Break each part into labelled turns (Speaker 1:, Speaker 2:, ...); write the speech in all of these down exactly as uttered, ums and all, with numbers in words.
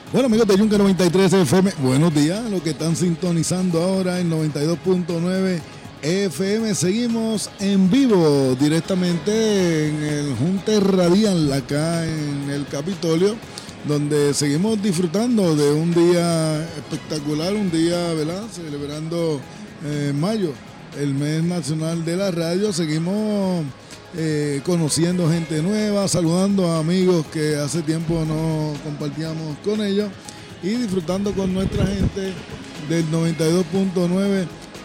Speaker 1: Bueno, amigos de Yunque noventa y tres F M, buenos días, los que están sintonizando ahora en noventa y dos punto nueve F M. Seguimos en vivo directamente en el Junte Radial acá en el Capitolio, donde seguimos disfrutando de un día espectacular, un día, ¿verdad? Celebrando eh, mayo, el mes nacional de la radio. Seguimos eh, conociendo gente nueva, saludando a amigos que hace tiempo no compartíamos con ellos y disfrutando con nuestra gente del noventa y dos punto nueve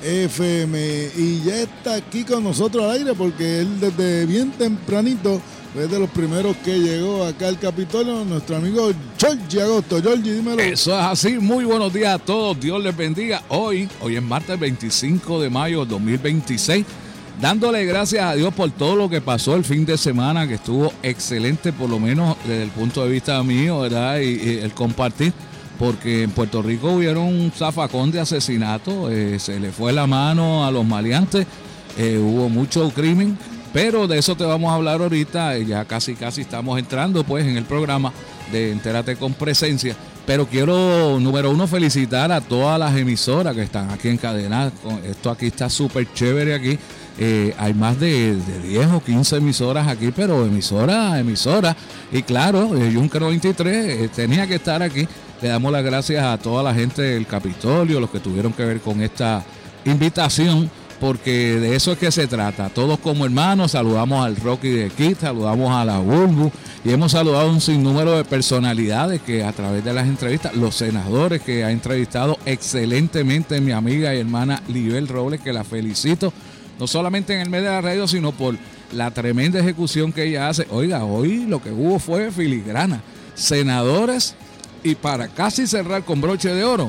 Speaker 1: F M. Y ya está aquí con nosotros al aire porque él desde bien tempranito fue de los primeros que llegó acá al Capitolio, nuestro amigo Georgie Agosto. Georgie, dímelo.
Speaker 2: Eso es así. Muy buenos días a todos. Dios les bendiga. Hoy, hoy es martes veinticinco de mayo de dos mil veintiséis. Dándole gracias a Dios por todo lo que pasó el fin de semana, que estuvo excelente, por lo menos desde el punto de vista mío, ¿verdad? Y, y el compartir, porque en Puerto Rico hubieron un zafacón de asesinato, eh, se le fue la mano a los maleantes, eh, hubo mucho crimen. Pero de eso te vamos a hablar ahorita, ya casi casi estamos entrando pues en el programa de Entérate con Presencia. Pero quiero, número uno, felicitar a todas las emisoras que están aquí encadenadas. Esto aquí está súper chévere aquí. Eh, hay más de, de diez o quince emisoras aquí, pero emisoras, emisoras. Y claro, eh, Yunque noventa y tres eh, tenía que estar aquí. Le damos las gracias a toda la gente del Capitolio, los que tuvieron que ver con esta invitación, porque de eso es que se trata. Todos como hermanos, saludamos al Rocky de Kid, saludamos a la Bulbu y hemos saludado a un sinnúmero de personalidades que a través de las entrevistas, los senadores que ha entrevistado excelentemente mi amiga y hermana Libel Robles, que la felicito, no solamente en el mes de la radio, sino por la tremenda ejecución que ella hace. Oiga, hoy lo que hubo fue filigrana, senadores, y para casi cerrar con broche de oro,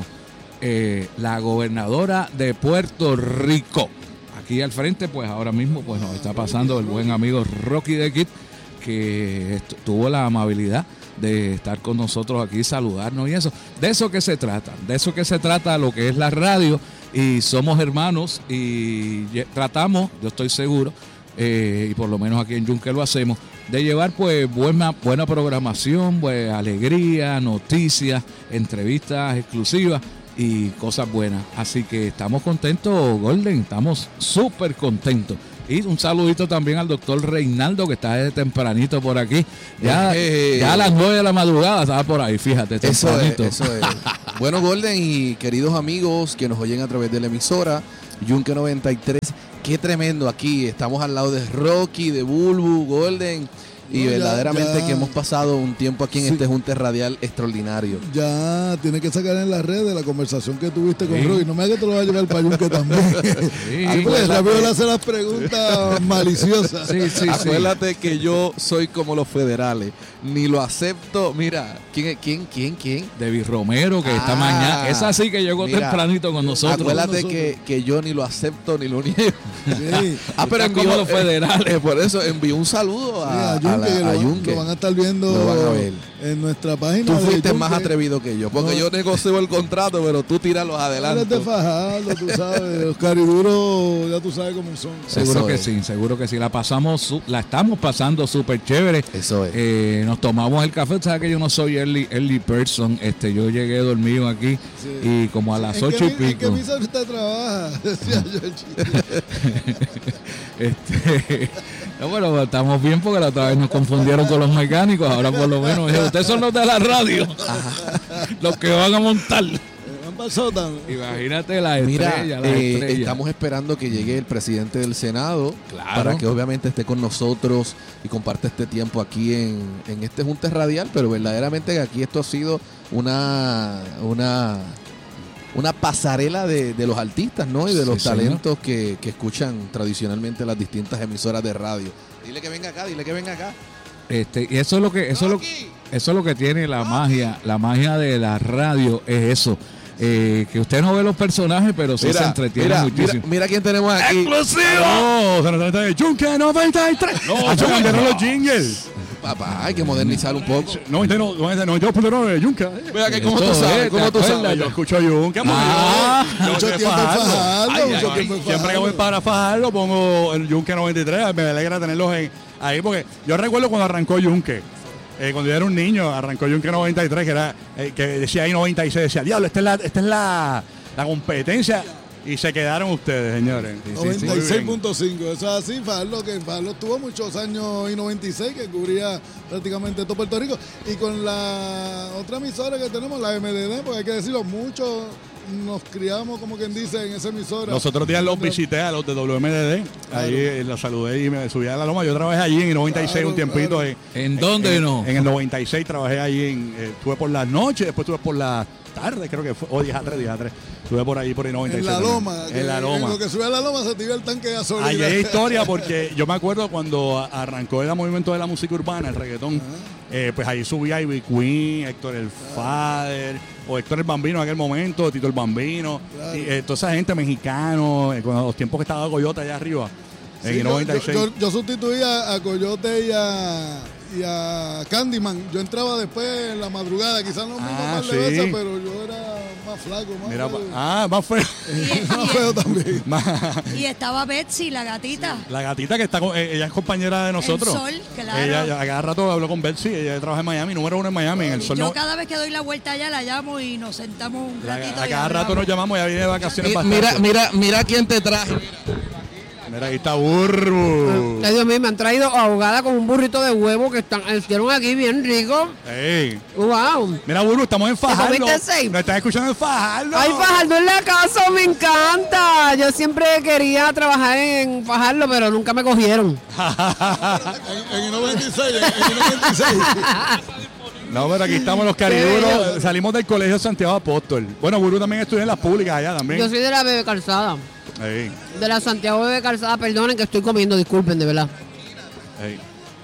Speaker 2: eh, la gobernadora de Puerto Rico. Aquí al frente, pues ahora mismo pues nos está pasando el buen amigo Rocky de Kid, que est- tuvo la amabilidad de estar con nosotros aquí, saludarnos y eso. De eso que se trata, de eso que se trata lo que es la radio, y somos hermanos y ye- tratamos, yo estoy seguro, eh, y por lo menos aquí en Yunque lo hacemos, de llevar pues buena, buena programación, pues alegría, noticias, entrevistas exclusivas y cosas buenas. Así que estamos contentos, Golden, estamos súper contentos. Y un saludito también al doctor Reinaldo, que está desde tempranito por aquí. Ya,
Speaker 3: Eh,
Speaker 2: ya a las nueve de la madrugada estaba por ahí, fíjate,
Speaker 3: Eso es,
Speaker 2: tempranito.
Speaker 3: eso es. Bueno, Golden y queridos amigos que nos oyen a través de la emisora Yunque noventa y tres, qué tremendo aquí. Estamos al lado de Rocky, de Bulbu, Golden. Y
Speaker 1: No, ya,
Speaker 3: verdaderamente
Speaker 1: ya.
Speaker 3: que hemos pasado un tiempo aquí en
Speaker 1: Sí.
Speaker 3: este Junte Radial extraordinario.
Speaker 1: Ya tienes que sacar en las redes la conversación que tuviste con
Speaker 2: Sí.
Speaker 1: Rocky. No me hagas que te lo vas a llevar para Yunque también.
Speaker 2: Sí,
Speaker 1: Sí, porque rápido le hace las preguntas maliciosas.
Speaker 2: Sí, sí, sí.
Speaker 3: Acuérdate que yo soy como los federales. Ni lo acepto. Mira, ¿quién es? ¿Quién? ¿Quién? ¿Quién?
Speaker 2: David Romero, que está
Speaker 3: Ah,
Speaker 2: mañana. Esa sí que llegó
Speaker 3: mira,
Speaker 2: tempranito con nosotros.
Speaker 3: Acuérdate
Speaker 1: nosotros.
Speaker 3: que, que yo ni lo acepto ni lo niego.
Speaker 1: Sí.
Speaker 3: Ah, pero
Speaker 2: Está
Speaker 3: envió,
Speaker 2: como los federales.
Speaker 3: eh, por eso envió un saludo a,
Speaker 1: Sí, a
Speaker 3: a
Speaker 1: Yunque,
Speaker 3: la-
Speaker 1: que lo,
Speaker 3: a
Speaker 1: van-
Speaker 3: Yunque.
Speaker 1: lo van a estar viendo
Speaker 3: Lo van a ver.
Speaker 1: en nuestra página.
Speaker 3: Tú
Speaker 1: de
Speaker 3: fuiste
Speaker 1: Yunque.
Speaker 3: más atrevido que yo, porque
Speaker 1: No.
Speaker 3: yo negocio el contrato, pero tú tiras los
Speaker 1: Eres de
Speaker 3: adelantos.
Speaker 1: Fajardo, tú sabes. Los cariduros, ya tú sabes cómo son.
Speaker 2: Seguro
Speaker 3: Eso
Speaker 2: que
Speaker 3: es.
Speaker 2: sí, seguro que sí. La pasamos, su- la estamos pasando súper chévere.
Speaker 3: Eso es.
Speaker 2: Eh, nos tomamos el café. Sabes que yo no soy early, early person. Este, yo llegué dormido aquí
Speaker 1: Sí.
Speaker 2: y como a las
Speaker 1: ¿En
Speaker 2: ocho
Speaker 1: qué
Speaker 2: y
Speaker 1: mi- ¿En qué
Speaker 2: pico.
Speaker 1: misa usted trabaja? Decía Georgie.
Speaker 2: Este, no, bueno, estamos bien porque la otra vez nos confundieron con los mecánicos. Ahora por lo menos, eh, ustedes son los de la radio, los que van a montar.
Speaker 1: Han pasado tan.
Speaker 2: Imagínate la
Speaker 3: Mira,
Speaker 2: estrella, la
Speaker 3: eh,
Speaker 2: estrella.
Speaker 3: estamos esperando que llegue el presidente del Senado
Speaker 2: Claro.
Speaker 3: para que obviamente esté con nosotros y comparte este tiempo aquí en, en este Junte Radial, pero verdaderamente que aquí esto ha sido una una una pasarela de, de los artistas, ¿no? Y de
Speaker 2: Sí,
Speaker 3: los
Speaker 2: señor.
Speaker 3: talentos que, que escuchan tradicionalmente las distintas emisoras de radio. Dile que venga acá, dile que venga acá.
Speaker 2: Este, y eso es lo que, eso es lo,
Speaker 3: Rocky.
Speaker 2: eso es lo que tiene la magia, la magia de la radio es eso. Eh, que usted no ve los personajes, pero sí se entretiene
Speaker 3: mira,
Speaker 2: muchísimo.
Speaker 3: mira, mira quién tenemos aquí.
Speaker 2: ¡Exclusivo!
Speaker 4: No, se nos trata de Yunque noventa y tres. No, eso cambiaron los jingles.
Speaker 3: Papá, hay que modernizar un poco.
Speaker 4: noventa y dos punto nueve Yunque.
Speaker 3: Vea que cómo tú
Speaker 2: Eso
Speaker 3: sabes,
Speaker 2: es,
Speaker 3: cómo
Speaker 2: ¿te
Speaker 3: tú
Speaker 2: acuerdas?
Speaker 3: sabes.
Speaker 4: Yo escucho Yunque.
Speaker 2: Ah,
Speaker 1: mucho tiempo en Fajardo,
Speaker 4: Ay,
Speaker 1: mucho
Speaker 4: ay,
Speaker 1: tiempo en
Speaker 4: Siempre que
Speaker 1: Fajardo.
Speaker 4: voy para Fajardo pongo el Yunque noventa y tres. Me alegra tenerlos en, ahí porque yo recuerdo cuando arrancó Yunque. Eh, cuando yo era un niño, arrancó Yunque noventa y tres, que era eh, que decía ahí noventa y seis, decía, diablo, esta es la, esta es la, la competencia. Y se quedaron ustedes, señores.
Speaker 1: noventa y seis punto cinco, eso es así. Fajardo, que Fajardo estuvo muchos años y noventa y seis, que cubría prácticamente todo Puerto Rico. Y con la otra emisora que tenemos, la M D D, porque hay que decirlo, muchos nos criamos, como quien dice, en esa emisora.
Speaker 4: Los otros días los visité a los de W M D D, claro. Ahí eh, los saludé y me subí a la loma. Yo trabajé allí en el noventa y seis claro, un tiempito. Claro. En,
Speaker 2: ¿En dónde
Speaker 4: en,
Speaker 2: no?
Speaker 4: En el noventa y seis trabajé allí, en, eh, estuve por las noches, después estuve por la tarde, creo que fue, o diez a tres, diez a tres. Estuve por ahí, por el noventa y seis.
Speaker 1: En la loma.
Speaker 4: Que, en la loma.
Speaker 1: En lo que sube a la loma se tira el tanque de gasolina.
Speaker 4: Ahí hay historia porque yo me acuerdo cuando arrancó el movimiento de la música urbana, el reggaetón, eh, pues ahí subía Ivy Queen, Héctor el Fader, o Héctor el Bambino en aquel momento, Tito el Bambino, claro. Y eh, toda esa gente mexicano, eh, con los tiempos que estaba Coyote allá arriba, sí, en el noventa y seis.
Speaker 1: Yo, yo, yo sustituía a Coyote y a... y a Candyman. Yo entraba después en la madrugada, quizás no me
Speaker 4: ah,
Speaker 1: más
Speaker 4: sí.
Speaker 1: veces, pero yo era más flaco, más
Speaker 4: Mira,
Speaker 1: feo.
Speaker 4: Ah, más feo.
Speaker 5: Y,
Speaker 1: más feo también.
Speaker 5: Y estaba Betsy, la gatita.
Speaker 4: La gatita que está con, ella es compañera de nosotros.
Speaker 5: El Sol, claro.
Speaker 4: Ella a cada rato habló con Betsy, ella trabaja en Miami, número uno en Miami, en el Sol.
Speaker 5: Yo
Speaker 4: no,
Speaker 5: cada vez que doy la vuelta allá la llamo y nos sentamos un
Speaker 4: la,
Speaker 5: ratito.
Speaker 4: a cada rato nos llamamos, ya viene de vacaciones.
Speaker 3: Y, mira, mira, mira quién te traje.
Speaker 4: Mira, ahí está Burbu.
Speaker 6: Ay, Dios mío, me han traído ahogada con un burrito de huevo que están, hicieron aquí bien rico.
Speaker 4: Hey.
Speaker 6: Wow.
Speaker 4: Mira, Burbu, estamos en Fajardo.
Speaker 6: ¿Te comiste seis?
Speaker 4: Nos estás escuchando en Fajardo.
Speaker 6: Ay, Fajardo en la casa, me encanta. Yo siempre quería trabajar en Fajardo, pero nunca me cogieron.
Speaker 1: en, en el noventa y seis, en el noventa y seis.
Speaker 4: No, pero aquí estamos los cariduros. Salimos del Colegio Santiago Apóstol. Bueno, Burbu también estudia en las públicas allá también.
Speaker 6: Yo soy de la Bebe Calzada.
Speaker 4: Hey.
Speaker 6: De la Santiago Bebe Calzada, perdonen que estoy comiendo, disculpen, de verdad.
Speaker 4: Hey.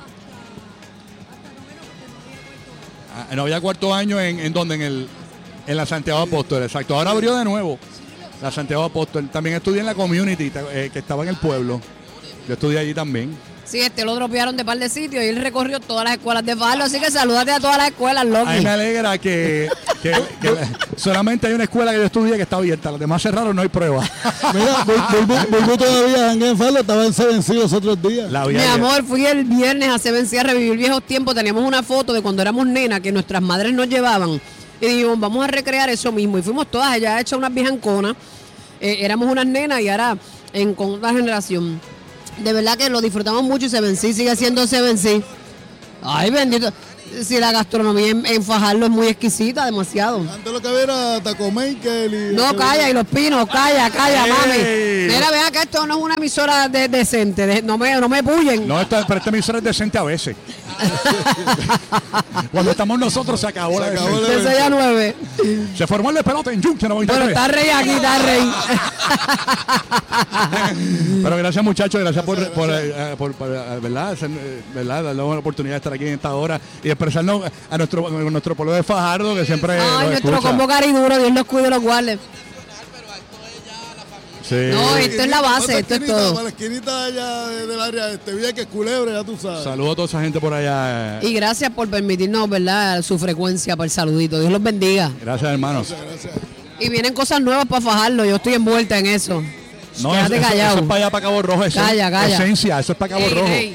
Speaker 4: Ah, no había cuarto año en, en donde, en el en la Santiago Apóstol, exacto. Ahora abrió de nuevo la Santiago Apóstol. También estudié en la community, eh, que estaba en el pueblo. Yo estudié allí también.
Speaker 6: Sí, este lo dropearon de par de sitios y él recorrió todas las escuelas de Fajardo, así que salúdate a todas las escuelas, Loki.
Speaker 4: A mí me alegra que, que, que solamente hay una escuela que yo estudié que está abierta, las demás cerraron, no hay prueba.
Speaker 1: Mira, Bulbu todavía en Fajardo, estaba en Seven Seas los otros días.
Speaker 6: Mi amor, fui el viernes a Seven Seas a revivir viejos tiempos, teníamos una foto de cuando éramos nenas que nuestras madres nos llevaban y dijimos, vamos a recrear eso mismo, y fuimos todas allá hechas unas viejanconas, eh, éramos unas nenas y ahora en con otra generación. De verdad que lo disfrutamos mucho y Seven Seas sigue siendo Seven Seas. Ay, bendito. Si la gastronomía en, en Fajardo es muy exquisita, demasiado.
Speaker 1: Antes lo que había era Taco Maker y...
Speaker 6: No, calla, y los pinos, calla, calla,
Speaker 4: ¡Ey!
Speaker 6: mami. Mira, vea que esto no es una emisora de, decente, de, no me no me pullen.
Speaker 4: No, esta, pero esta emisora es decente a veces. Cuando estamos nosotros se acabó
Speaker 1: Se
Speaker 4: la
Speaker 1: acabó
Speaker 4: decencia.
Speaker 6: De seis a nueve.
Speaker 4: Se formó el despelote en Yunque noventa y tres.
Speaker 6: Bueno, está rey aquí, está rey.
Speaker 4: Pero gracias, muchachos, gracias por, por, eh, por, por, eh, ¿verdad? Hacer, eh, ¿verdad? Darnos la oportunidad de estar aquí en esta hora y expresarnos a nuestro, a nuestro pueblo de Fajardo, que siempre
Speaker 6: Ay,
Speaker 4: nos
Speaker 6: nuestro
Speaker 4: escucha.
Speaker 6: combo cariduro, Dios los cuide y los guarde.
Speaker 4: Sí.
Speaker 6: No, esto es la base, esto es todo.
Speaker 1: Para la esquinita allá de- del área este, Vieques, Culebra, ya tú sabes.
Speaker 4: Saludos a toda esa gente por allá.
Speaker 6: Y gracias por permitirnos, ¿verdad?, su frecuencia para el saludito. Dios los bendiga.
Speaker 4: Gracias, hermanos.
Speaker 1: Gracias, gracias.
Speaker 6: Y vienen cosas nuevas para Fajardo, yo estoy envuelta en eso.
Speaker 4: No,
Speaker 6: Quédate
Speaker 4: eso, eso
Speaker 6: callado.
Speaker 4: es para allá, para Cabo Rojo. Eso
Speaker 6: Calla, calla.
Speaker 4: Esencia, eso es para Cabo
Speaker 6: Ey,
Speaker 4: Rojo.
Speaker 6: ey.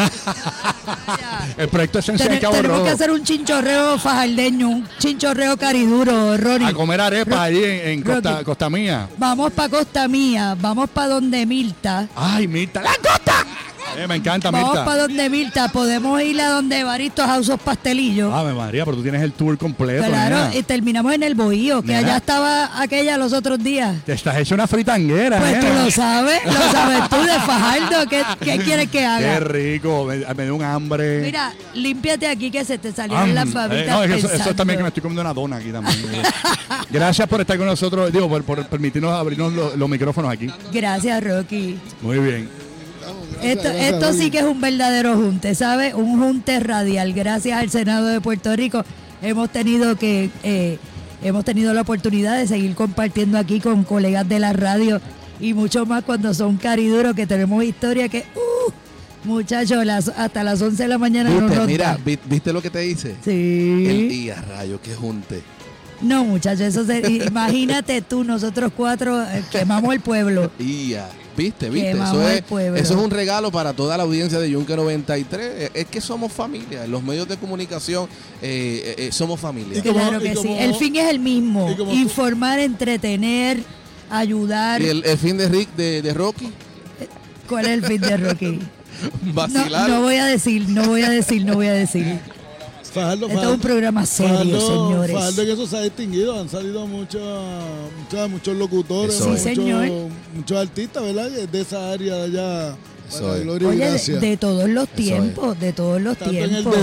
Speaker 4: El proyecto Esencia de
Speaker 5: Ten-
Speaker 4: Cabo
Speaker 5: tenemos
Speaker 4: Rojo.
Speaker 5: que hacer un chinchorreo fajardeño, un chinchorreo cariduro, Ronnie.
Speaker 4: A comer arepas allí en, en Costa,
Speaker 5: Rocky.
Speaker 4: Costa Mía.
Speaker 5: Vamos para Costa Mía, vamos para donde Mirta.
Speaker 4: Ay, Mirta. ¡La costa! Eh, me encanta,
Speaker 5: Vamos
Speaker 4: Mirta.
Speaker 5: para donde Mirta, podemos ir a donde Evaristo House of Pastelillo.
Speaker 4: Ave María, pero tú tienes el tour completo.
Speaker 5: Claro,
Speaker 4: nena.
Speaker 5: y terminamos en el Bohío, que
Speaker 4: Nena.
Speaker 5: allá estaba aquella los otros días.
Speaker 4: Te estás hecho una fritanguera,
Speaker 5: Pues tú
Speaker 4: nena.
Speaker 5: lo sabes, lo sabes tú de Fajardo, ¿qué, qué quieres que
Speaker 4: Qué
Speaker 5: haga?
Speaker 4: rico, me, me dio un hambre.
Speaker 5: Mira, límpiate aquí que se te salieron
Speaker 4: Am,
Speaker 5: las
Speaker 4: eh,
Speaker 5: fabritas
Speaker 4: no, es que eso, eso
Speaker 5: pensando.
Speaker 4: también que me estoy comiendo una dona aquí también. Gracias por estar con nosotros, digo, por, por permitirnos abrirnos los, los micrófonos aquí.
Speaker 5: Gracias, Rocky.
Speaker 4: Muy bien.
Speaker 5: Esto,
Speaker 1: gracias,
Speaker 5: esto
Speaker 1: Rocky.
Speaker 5: sí que es un verdadero junte, ¿sabes? Un junte radial. Gracias al Senado de Puerto Rico hemos tenido que eh, hemos tenido la oportunidad de seguir compartiendo aquí con colegas de la radio y mucho más cuando son cariduros, que tenemos historia que, uh, muchachos, las, hasta las once de la mañana nos
Speaker 3: ¿Viste?
Speaker 5: rondan.
Speaker 3: Mira, vi- ¿viste lo que te dice?
Speaker 5: Sí.
Speaker 3: El y a rayo, qué junte.
Speaker 5: No, muchachos, eso se- imagínate tú, nosotros cuatro eh, quemamos el pueblo.
Speaker 3: Y a. rompiste, ¿viste?
Speaker 5: Quemamos
Speaker 3: Eso
Speaker 5: al
Speaker 3: es,
Speaker 5: pueblo.
Speaker 3: eso es un regalo para toda la audiencia de Yunque noventa y tres. Es, es que somos familia. En los medios de comunicación eh, eh, eh, somos familia.
Speaker 1: Y como-
Speaker 5: Claro que
Speaker 1: y
Speaker 5: sí.
Speaker 1: como-
Speaker 5: El fin es el mismo.
Speaker 1: y como tú-
Speaker 5: Informar, entretener, ayudar.
Speaker 3: ¿Y el, el fin de Rick de, de Rocky?
Speaker 5: ¿Cuál es el fin de Rocky? No,
Speaker 3: Vacilar.
Speaker 5: no voy a decir, no voy a decir, no voy a decir.
Speaker 1: Fajardo,
Speaker 5: Esto es un programa serio,
Speaker 1: Fajardo-
Speaker 5: señores.
Speaker 1: Fajardo en eso se ha distinguido, han salido muchos, muchos, muchos locutores,
Speaker 3: Eso
Speaker 5: Sí,
Speaker 1: muchos,
Speaker 5: señor.
Speaker 1: muchos artistas, ¿verdad? De esa área de allá,
Speaker 3: Eso
Speaker 1: para
Speaker 3: es.
Speaker 1: gloria y
Speaker 5: Oye, de,
Speaker 1: gracia.
Speaker 5: de todos los
Speaker 3: Eso
Speaker 5: tiempos, de todos los
Speaker 1: Tanto en el
Speaker 5: tiempos.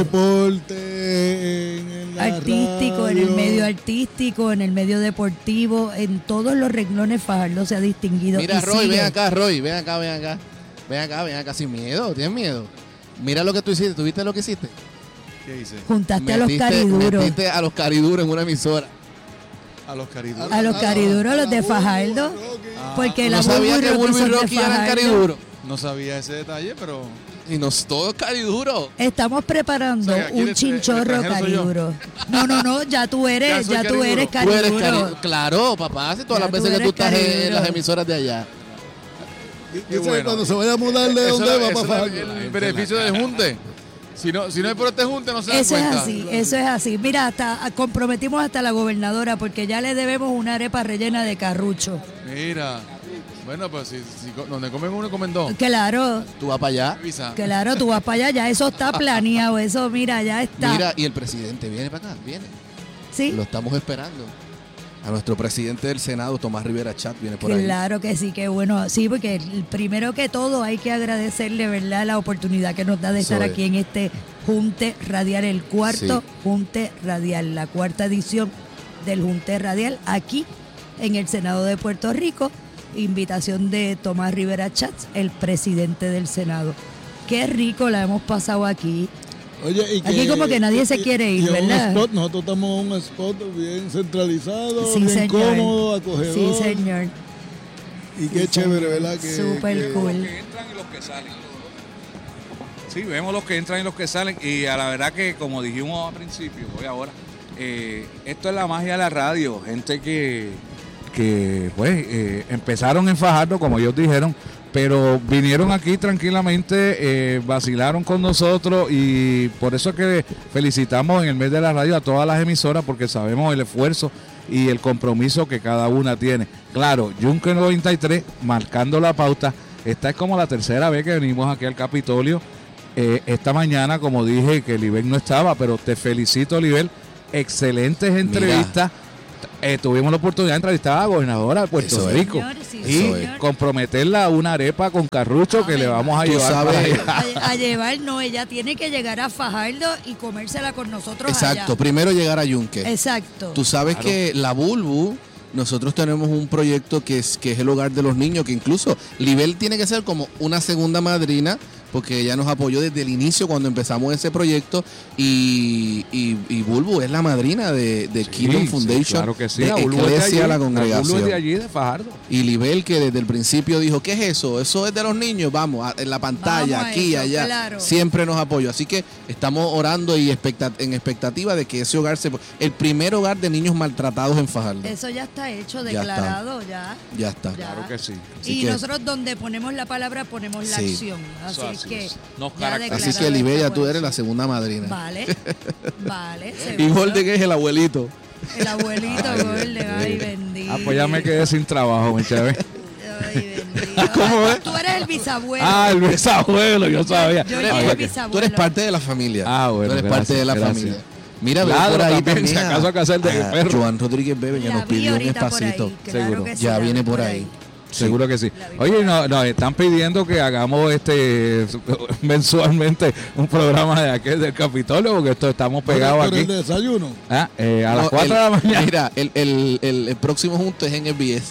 Speaker 1: deporte, en, en la
Speaker 5: Artístico, en el
Speaker 1: radio.
Speaker 5: medio artístico, en el medio deportivo, en todos los renglones Fajardo se ha distinguido.
Speaker 3: Mira,
Speaker 5: y
Speaker 3: Roy,
Speaker 5: sigue.
Speaker 3: ven acá, Roy, ven acá, ven acá. Ven acá, ven acá, sin miedo, tienes miedo. Mira lo que tú hiciste, ¿tú viste lo que hiciste?
Speaker 4: ¿Qué hice?
Speaker 5: Juntaste a los
Speaker 3: Metiste-
Speaker 5: cariduros.
Speaker 3: Metiste a los cariduros en una emisora.
Speaker 4: A los cariduros.
Speaker 5: A los cariduros, los de Fajardo. Porque la
Speaker 3: No sabía que
Speaker 5: Bulbo y Rocky
Speaker 3: Bulbo y
Speaker 5: son de
Speaker 3: Rocky eran
Speaker 5: Fajardo.
Speaker 3: cariduros.
Speaker 4: No sabía ese detalle, pero
Speaker 3: Y nos todos cariduros.
Speaker 5: Estamos preparando
Speaker 4: O sea, aquí
Speaker 5: un
Speaker 4: el-
Speaker 5: chinchorro
Speaker 4: el extranjero soy yo.
Speaker 5: cariduro. No, no, no, ya tú
Speaker 4: Ya
Speaker 5: eres,
Speaker 4: soy
Speaker 5: ya tú eres
Speaker 3: Tú eres
Speaker 5: cariduro.
Speaker 3: cari- Claro, papá, hace todas
Speaker 5: Ya
Speaker 3: las
Speaker 5: tú
Speaker 3: veces que tú
Speaker 5: eres
Speaker 3: estás en- en
Speaker 5: cariduro.
Speaker 3: las emisoras de allá.
Speaker 1: Dice que
Speaker 4: bueno.
Speaker 1: cuando se vaya a mudar de
Speaker 4: Eso
Speaker 1: donde
Speaker 4: es-
Speaker 1: va
Speaker 4: eso
Speaker 1: para
Speaker 4: es
Speaker 1: Fajardo.
Speaker 4: el beneficio del junte. Si no, si no es por este junte, no se dan
Speaker 5: Eso es
Speaker 4: cuenta.
Speaker 5: así, eso es así. Mira, hasta comprometimos hasta la gobernadora porque ya le debemos una arepa rellena de carrucho.
Speaker 4: Mira. Bueno, pues si, si co- donde comen uno, comen dos.
Speaker 5: Claro,
Speaker 3: Tú vas para allá.
Speaker 4: Avisa.
Speaker 5: claro, tú vas para allá, ya eso está planeado, eso mira, ya está.
Speaker 3: Mira, y el presidente viene para acá, viene.
Speaker 5: ¿Sí?
Speaker 3: Lo estamos esperando. A nuestro presidente del Senado, Tomás Rivera Chat, viene por ahí.
Speaker 5: Claro que sí, que bueno, sí, porque el- primero que todo hay que agradecerle, ¿verdad?, la oportunidad que nos da de
Speaker 3: Eso
Speaker 5: estar
Speaker 3: es.
Speaker 5: aquí en este Junte Radial, el cuarto
Speaker 3: Sí.
Speaker 5: Junte Radial, la cuarta edición del Junte Radial, aquí en el Senado de Puerto Rico, invitación de Tomás Rivera Chats, el presidente del Senado. Qué rico la hemos pasado aquí.
Speaker 1: Oye, y
Speaker 5: Aquí como que nadie se quiere ir,
Speaker 1: y en
Speaker 5: ¿verdad?
Speaker 1: Un spot, nosotros estamos en un spot bien centralizado,
Speaker 5: Sí,
Speaker 1: bien
Speaker 5: señor.
Speaker 1: cómodo, acogedor.
Speaker 5: Sí, señor.
Speaker 1: Y qué
Speaker 5: Sí,
Speaker 1: chévere,
Speaker 5: señor.
Speaker 1: ¿verdad? Que,
Speaker 5: Súper
Speaker 1: que-
Speaker 5: cool.
Speaker 2: Los que entran y los que salen. Sí, vemos los que entran y los que salen. Y a la verdad que, como dijimos al principio, voy ahora, eh, esto es la magia de la radio. Gente que, que pues, eh, empezaron en Fajardo, como ellos dijeron, pero vinieron aquí tranquilamente, eh, vacilaron con nosotros y por eso es que felicitamos en el mes de la radio a todas las emisoras porque sabemos el esfuerzo y el compromiso que cada una tiene. Claro, Yunque noventa y tres marcando la pauta. Esta es como la tercera vez que venimos aquí al Capitolio. Eh, esta mañana, como dije, que Libel no estaba, pero te felicito, Libel. Excelentes entrevistas. Eh, tuvimos la oportunidad de entrevistar a la gobernadora de Puerto
Speaker 3: Eso es.
Speaker 2: Rico
Speaker 5: Señor, sí,
Speaker 2: y
Speaker 5: señor.
Speaker 2: comprometerla a una arepa con carrucho que
Speaker 5: Ave
Speaker 2: le vamos a
Speaker 3: Tú
Speaker 2: llevar
Speaker 3: sabes-
Speaker 2: para allá.
Speaker 5: A, a llevar, no, ella tiene que llegar a Fajardo y comérsela con nosotros
Speaker 3: Exacto,
Speaker 5: allá.
Speaker 3: primero llegar a Yunque.
Speaker 5: Exacto.
Speaker 3: Tú sabes
Speaker 2: Claro.
Speaker 3: que la Bulbu, nosotros tenemos un proyecto que es, que es el hogar de los niños, que incluso Libel tiene que ser como una segunda madrina, porque ella nos apoyó desde el inicio cuando empezamos ese proyecto, y, y, y Bulbu es la madrina de, de
Speaker 2: Sí,
Speaker 3: Kingdom
Speaker 2: sí,
Speaker 3: Foundation,
Speaker 2: claro que sí.
Speaker 3: de
Speaker 2: La Bulbo es de
Speaker 3: Iglesia
Speaker 2: allí,
Speaker 3: la
Speaker 2: Bulbo es de
Speaker 3: congregación.
Speaker 2: allí, de Fajardo.
Speaker 3: Y Libel, que desde el principio dijo, ¿qué es eso? Eso es de los niños, vamos, a- en la pantalla,
Speaker 5: Vamos a
Speaker 3: aquí,
Speaker 5: eso,
Speaker 3: allá.
Speaker 5: claro.
Speaker 3: Siempre nos apoyó. Así que estamos orando y expecta- en expectativa de que ese hogar sea el primer hogar de niños maltratados en Fajardo.
Speaker 5: Eso ya está hecho,
Speaker 3: Ya está.
Speaker 5: declarado, ya.
Speaker 3: Ya está.
Speaker 5: Ya.
Speaker 2: Claro que sí.
Speaker 3: Así
Speaker 5: Y
Speaker 3: que-
Speaker 5: nosotros donde ponemos la palabra ponemos la
Speaker 3: Sí.
Speaker 5: acción. Así,
Speaker 2: Eso así
Speaker 5: que
Speaker 2: es. Nos
Speaker 5: ya
Speaker 2: caracteriza.
Speaker 3: Así
Speaker 5: declarado
Speaker 3: que Libella,
Speaker 5: está
Speaker 3: tú
Speaker 5: por
Speaker 3: eres la
Speaker 5: eso.
Speaker 3: segunda madrina.
Speaker 5: Vale, vale.
Speaker 3: Y
Speaker 5: seguro.
Speaker 3: Golden es el abuelito.
Speaker 5: El abuelito Golden, ay bendito.
Speaker 2: Ah, pues ya me quedé sin trabajo, mi chévere.
Speaker 5: Ay bendito.
Speaker 3: ¿Cómo es?
Speaker 5: Tú eres el bisabuelo.
Speaker 2: Ah, el bisabuelo, yo sabía.
Speaker 5: Yo
Speaker 3: Tú
Speaker 5: llegué
Speaker 3: eres,
Speaker 5: el bisabuelo.
Speaker 3: tú eres parte de la familia.
Speaker 2: Ah, bueno,
Speaker 3: Tú eres
Speaker 2: gracias,
Speaker 3: parte de la
Speaker 2: gracias.
Speaker 3: familia. Mira, veo
Speaker 2: Ladro
Speaker 3: por ahí
Speaker 2: también,
Speaker 3: también
Speaker 2: si
Speaker 3: a-
Speaker 2: acaso hay que hacer de
Speaker 3: a
Speaker 2: perro.
Speaker 3: Joan Rodríguez Bebe, que
Speaker 5: La
Speaker 3: nos
Speaker 5: vi
Speaker 3: pidió un
Speaker 5: ahorita por ahí,
Speaker 3: espacito.
Speaker 5: claro
Speaker 2: Seguro.
Speaker 5: que sí,
Speaker 3: Ya
Speaker 5: la vi
Speaker 3: viene por ahí.
Speaker 2: Seguro que sí.
Speaker 5: La vi.
Speaker 2: Oye, no, nos están pidiendo que hagamos este mensualmente un programa de aquel del Capitolio, porque esto estamos pegados
Speaker 1: Por el
Speaker 2: aquí.
Speaker 1: desayuno.
Speaker 2: Ah, eh, a
Speaker 3: No,
Speaker 2: las cuatro
Speaker 3: el-
Speaker 2: de la mañana.
Speaker 3: Mira, el, el, el, el próximo junto es en F B S.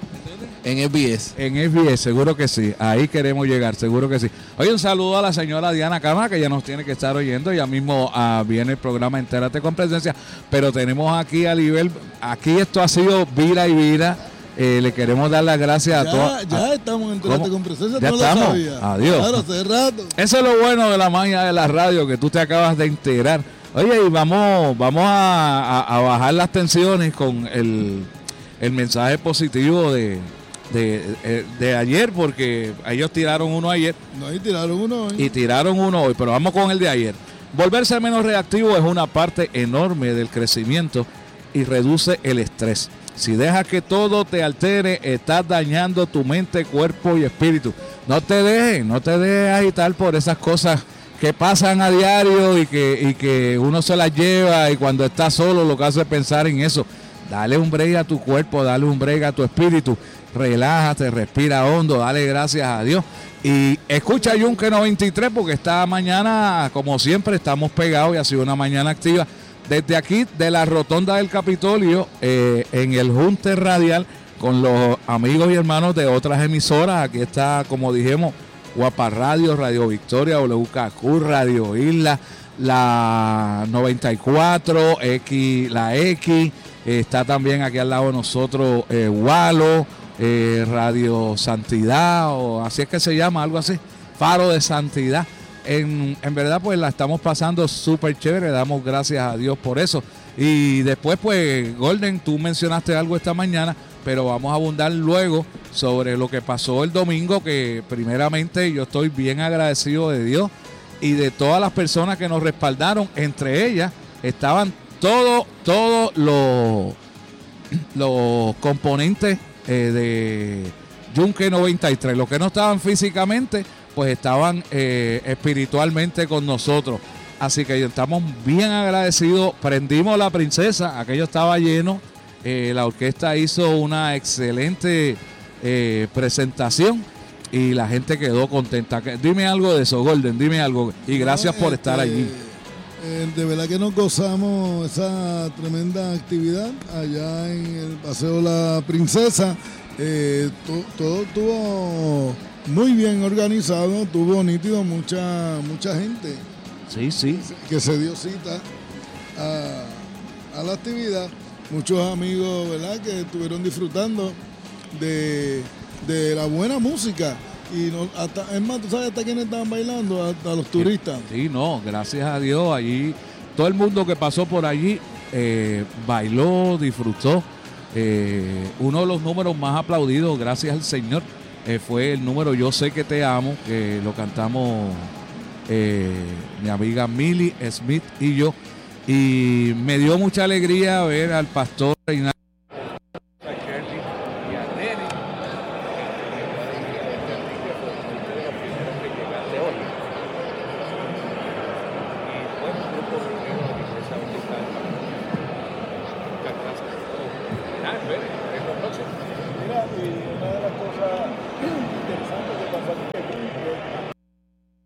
Speaker 3: En F B S.
Speaker 2: En F B S, seguro que sí. Ahí queremos llegar, seguro que sí. Oye, un saludo a la señora Diana Cama, que ya nos tiene que estar oyendo. Ya mismo ah, viene el programa Entérate con Presencia. Pero tenemos aquí a Libel. Aquí esto ha sido vida y vida. Eh, le queremos dar las gracias a
Speaker 1: Ya,
Speaker 2: todos.
Speaker 1: ya estamos en Trate
Speaker 2: ¿Cómo?
Speaker 1: con Presencia,
Speaker 2: Ya
Speaker 1: tú no lo
Speaker 2: estamos.
Speaker 1: sabías.
Speaker 2: Adiós.
Speaker 1: Claro, hace rato.
Speaker 2: Eso es lo bueno de la magia de la radio, que tú te acabas de enterar. Oye, y vamos, vamos a, a- a bajar las tensiones con el, el mensaje positivo de, de, de, de ayer, porque ellos tiraron uno ayer.
Speaker 1: No, y tiraron uno hoy.
Speaker 2: Y tiraron uno hoy, pero vamos con el de ayer. Volverse menos reactivo es una parte enorme del crecimiento y reduce el estrés. Si dejas que todo te altere, estás dañando tu mente, cuerpo y espíritu. No te dejes, no te dejes agitar por esas cosas que pasan a diario y que, y que uno se las lleva, y cuando está solo lo que hace es pensar en eso. Dale un break a tu cuerpo, dale un break a tu espíritu. Relájate, respira hondo, dale gracias a Dios. Y escucha Yunque noventa y tres, porque esta mañana, como siempre, estamos pegados y ha sido una mañana activa. Desde aquí, de la rotonda del Capitolio, eh, en el Junte Radial, con los amigos y hermanos de otras emisoras. Aquí está, como dijimos, Guapa Radio, Radio Victoria, W K Q, Radio Isla, la noventa y cuatro, X, la X. Eh, está también aquí al lado de nosotros eh, Walo, eh, Radio Santidad, o así es que se llama, algo así, Faro de Santidad. En, en verdad, pues la estamos pasando súper chévere, damos gracias a Dios por eso. Y después, pues, Golden, tú mencionaste algo esta mañana, pero vamos a abundar luego sobre lo que pasó el domingo, que primeramente yo estoy bien agradecido de Dios y de todas las personas que nos respaldaron. Entre ellas estaban todos, todos los, los componentes eh, de Yunque noventa y tres. Los que no estaban físicamente, pues estaban eh, espiritualmente con nosotros. Así que estamos bien agradecidos. Prendimos la princesa, aquello estaba lleno. Eh, la orquesta hizo una excelente eh, presentación y la gente quedó contenta. Dime algo de eso, Golden, dime algo. Y gracias no, por este, estar allí.
Speaker 1: Eh, de verdad que nos gozamos esa tremenda actividad allá en el Paseo La Princesa. Eh, to, todo estuvo muy bien organizado, estuvo nítido, mucha mucha gente.
Speaker 2: Sí, sí.
Speaker 1: Que se dio cita a, a la actividad. Muchos amigos, ¿verdad?, que estuvieron disfrutando de, de la buena música. Y no, hasta, es más, ¿tú sabes hasta quiénes estaban bailando? Hasta los turistas.
Speaker 2: Sí, sí, no, gracias a Dios. Allí, todo el mundo que pasó por allí eh, bailó, disfrutó. Eh, uno de los números más aplaudidos, gracias al Señor, eh, fue el número Yo Sé Que Te Amo, que lo cantamos eh, mi amiga Millie Smith y yo. Y me dio mucha alegría ver al pastor Reinaldo